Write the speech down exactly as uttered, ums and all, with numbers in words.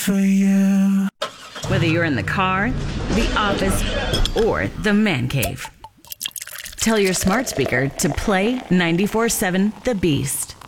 for you. Whether you're in the car, the office, or the man cave. Tell your smart speaker to play ninety-four seven The Beast.